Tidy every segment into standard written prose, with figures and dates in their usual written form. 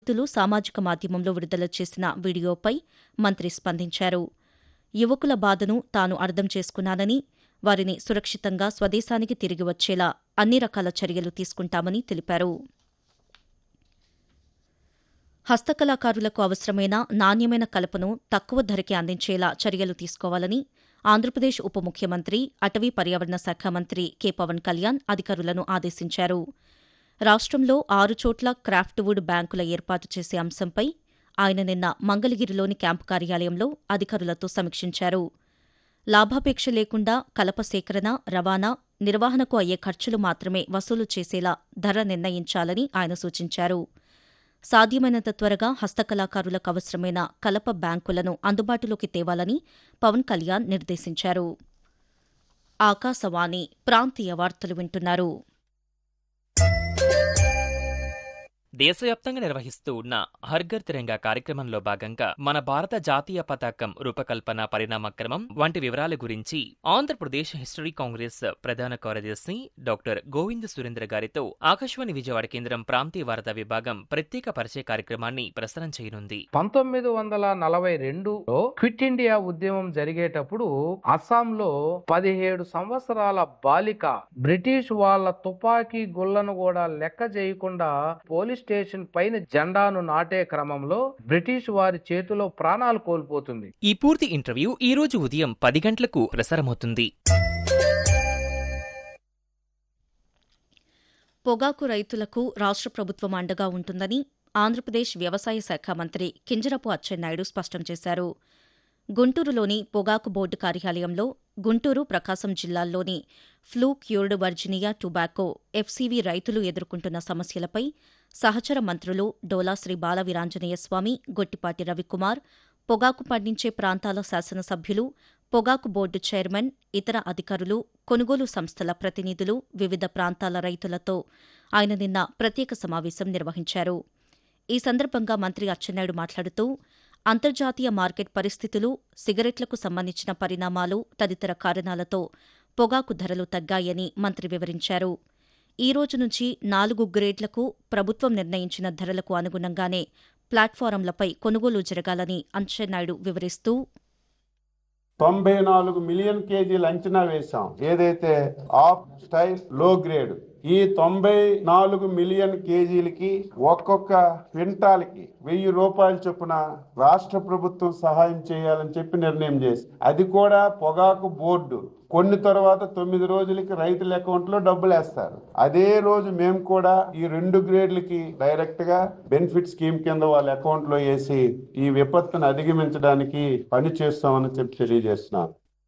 రైతులు సామాజిక మాధ్యమంలో విడుదల చేసిన వీడియోపై మంత్రి స్పందించారు. యువకుల బాధను తాను అర్థం చేసుకున్నానని, వారిని సురక్షితంగా స్వదేశానికి తిరిగి వచ్చేలా అన్ని రకాల చర్యలు తీసుకుంటామని తెలిపారు. హస్తకళాకారులకు అవసరమైన నాణ్యమైన కలపను తక్కువ ధరకే అందించేలా చర్యలు తీసుకోవాలని ఆంధ్రప్రదేశ్ ఉప ముఖ్యమంత్రి, అటవీ పర్యావరణ శాఖ మంత్రి కె. పవన్ కళ్యాణ్ అధికారులను ఆదేశించారు. రాష్ట్రంలో 6 చోట్ల క్రాఫ్ట్వుడ్ బ్యాంకుల ఏర్పాటు చేసే అంశంపై ఆయన నిన్న మంగళగిరిలోని క్యాంపు కార్యాలయంలో అధికారులతో సమీక్షించారు. లాభాపేక్ష లేకుండా కలప సేకరణ, రవాణా, నిర్వహణకు అయ్యే ఖర్చులు మాత్రమే వసూలు చేసేలా ధర నిర్ణయించాలని ఆయన సూచించారు. సాధ్యమైనంత త్వరగా హస్తకళాకారులకు అవసరమైన కలప బ్యాంకులను అందుబాటులోకి తేవాలని పవన్ కళ్యాణ్ నిర్దేశించారు. ఆకాశవాణి ప్రాంతీయ వార్తలు వింటున్నారు. దేశవ్యాప్తంగా నిర్వహిస్తూ ఉన్న హర్ ఘర్ తిరంగా కార్యక్రమంలో భాగంగా మన భారత జాతీయ పతాకం రూపకల్పన, పరిణామక్రమం వంటి వివరాల గురించి ఆంధ్రప్రదేశ్ హిస్టరీ కాంగ్రెస్ ప్రధాన కార్యదర్శి డాక్టర్ గోవింద్ సురేంద్ర గారితో ఆకాశవాణి విజయవాడ కేంద్రం ప్రాంతీయ వార్తా విభాగం ప్రత్యేక పరిచయ కార్యక్రమాన్ని ప్రసారం చేయనుంది. 1942లో క్విట్ ఇండియా ఉద్యమం జరిగేటప్పుడు అస్సాంలో 17 సంవత్సరాల బాలిక బ్రిటిష్ వాళ్ల తుపాకీ గుళ్లను కూడా లెక్క చేయకుండా పోలీస్ స్టేషన్ పైన జెండాను నాటే క్రమంలో బ్రిటిష్ వారి చేతిలో ప్రాణాలు కోల్పోతుంది. ఈ పూర్తి ఇంటర్వ్యూ ఈ రోజు ఉదయం 10 గంటలకు ప్రసారమవుతుంది. పొగాకు రైతులకు రాష్ట్ర ప్రభుత్వం అండగా ఉంటుందని ఆంధ్రప్రదేశ్ వ్యవసాయ శాఖ మంత్రి కింజరాపు అచ్చెన్నాయుడు స్పష్టం చేశారు. గుంటూరులోని పొగాకు బోర్డు కార్యాలయంలో గుంటూరు, ప్రకాశం జిల్లాల్లోని flu cured Virginia tobacco FCV రైతులు ఎదుర్కొంటున్న సమస్యలపై సహచర మంత్రులు డోలా శ్రీ బాల వీరాంజనేయస్వామి, గొట్టిపాటి రవికుమార్, పొగాకు పండించే ప్రాంతాల శాసనసభ్యులు, పొగాకు బోర్డు చైర్మన్, ఇతర అధికారులు, కొనుగోలు సంస్థల ప్రతినిధులు, వివిధ ప్రాంతాల రైతులతో ఆయన నిన్న ప్రత్యేక సమావేశం నిర్వహించారు. ఈ సందర్భంగా మంత్రి అచ్చెన్నాయుడు మాట్లాడుతూ అంతర్జాతీయ మార్కెట్ పరిస్థితులు, సిగరెట్లకు సంబంధించిన పరిణామాలు తదితర కారణాలతో పొగాకు ధరలు తగ్గాయని మంత్రి వివరించారు. ఈ రోజు నుంచి 4 గ్రేడ్లకు ప్రభుత్వం నిర్ణయించిన ధరలకు అనుగుణంగానే ప్లాట్ఫారంలపై కొనుగోలు జరగాలని అచ్చెన్నాయుడు వివరిస్తూ 94 మిలియన్ కేజీలు అంచనా వేశాం. ఏదైతే ఆఫ్ స్టైల్ లో గ్రేడ్ ఈ 94 మిలియన్ కేజీలకి ఒక్కొక్క క్వింటాల్కి 1000 రూపాయల చొప్పున రాష్ట్ర ప్రభుత్వం సహాయం చేయాలని చెప్పి నిర్ణయం చేసి, అది కూడా పొగాకు బోర్డు కొన్ని తర్వాత 9 రోజులకి రైతుల అకౌంట్ లో డబ్బులు వేస్తారు. అదే రోజు మేము కూడా ఈ 2 గ్రేడ్లకి డైరెక్ట్ గా బెనిఫిట్ స్కీమ్ కింద వాళ్ళ అకౌంట్ లో వేసి ఈ విపత్తును అధిగమించడానికి పని చేస్తామని చెప్పి తెలియజేస్తున్నాం.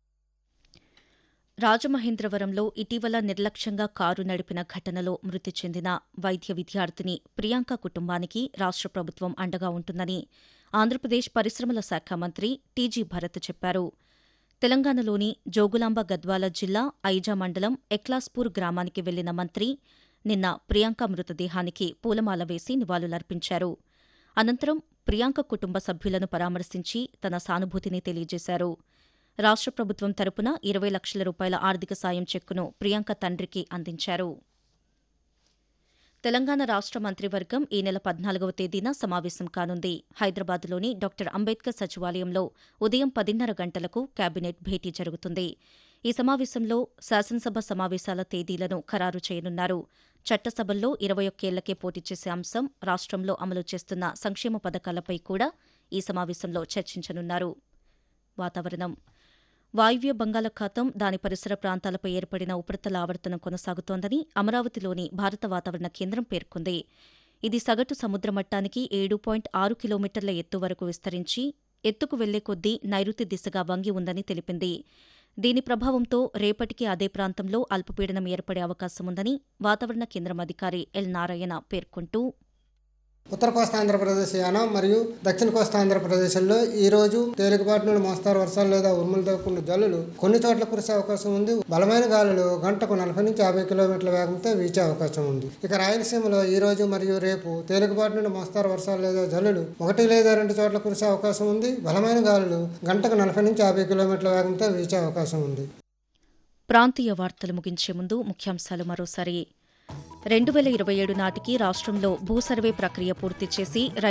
రాజమహేంద్రవరంలో ఇటీవల నిర్లక్ష్యంగా కారు నడిపిన ఘటనలో మృతి చెందిన వైద్య విద్యార్థిని ప్రియాంక కుటుంబానికి రాష్ట్ర ప్రభుత్వం అండగా ఉంటుందని ఆంధ్రప్రదేశ్ పరిశ్రమల శాఖ మంత్రి టీజీ భరత్ చెప్పారు. తెలంగాణలోని జోగులాంబ గద్వాల జిల్లా ఐజా మండలం ఎక్లాస్పూర్ గ్రామానికి వెళ్లిన మంత్రి నిన్న ప్రియాంక మృతదేహానికి పూలమాల వేసి నివాళులర్పించారు. అనంతరం ప్రియాంక కుటుంబ సభ్యులను పరామర్శించి తన సానుభూతిని తెలియజేశారు. రాష్ట్ర ప్రభుత్వం తరపున 20 లక్షల రూపాయల ఆర్థిక సాయం చెక్కును ప్రియాంక తండ్రికి అందించారు. తెలంగాణ రాష్ట్ర మంత్రివర్గం ఈ నెల 14వ తేదీన సమావేశం కానుంది. హైదరాబాద్లోని డాక్టర్ అంబేద్కర్ సచివాలయంలో ఉదయం 10:30 గంటలకు కేబినెట్ భేటీ జరుగుతుంది. ఈ సమావేశంలో శాసనసభ సమావేశాల తేదీలను ఖరారు చేయనున్నారు. చట్టసభల్లో 21 ఏళ్లకే పోటీ చేసే అంశం, రాష్ట్రంలో అమలు చేస్తున్న సంక్షేమ పథకాలపై కూడా ఈ సమావేశంలో చర్చించనున్నారు. వాతావరణం. వాయువ్య బంగాళాఖాతం, దాని పరిసర ప్రాంతాలపై ఏర్పడిన ఉపరితల ఆవర్తనం కొనసాగుతోందని అమరావతిలోని భారత వాతావరణ కేంద్రం పేర్కొంది. ఇది సగటు సముద్ర మట్టానికి 7.6 కిలోమీటర్ల ఎత్తు వరకు విస్తరించి ఎత్తుకు వెళ్లే కొద్దీ నైరుతి దిశగా వంగి ఉందని తెలిపింది. దీని ప్రభావంతో రేపటికి అదే ప్రాంతంలో అల్పపీడనం ఏర్పడే అవకాశముందని వాతావరణ కేంద్రం అధికారి ఎల్ నారాయణ పేర్కొంటూ ఉత్తర కోస్తా ఆంధ్రప్రదేశ్ యానం మరియు దక్షిణ కోస్తా ఆంధ్రప్రదేశ్లో ఈ రోజు తేలికపాటి నుండి మోస్తారు వర్షాలు లేదా ఉరుములతో కూడిన జల్లులు కొన్ని చోట్ల కురిసే అవకాశం ఉంది. బలమైన గాలులు గంటకు 40 నుంచి 50 కిలోమీటర్ల వేగంతో వీచే అవకాశం ఉంది. ఇక రాయలసీమలో ఈ రోజు మరియు రేపు తేలికపాటి నుండి మోస్తారు వర్షాలు లేదా జల్లులు 1 లేదా 2 చోట్ల కురిసే అవకాశం ఉంది. బలమైన గాలులు గంటకు 40 నుంచి 50 కిలోమీటర్ల వేగంతో వీచే అవకాశం ఉంది. ప్రాంతీయ వార్తలు ముగించే ముందు ముఖ్యాంశాలు మరోసారి. 2027 నాటికి రాష్ట్రంలో భూ సర్వే ప్రక్రియ పూర్తి చేసి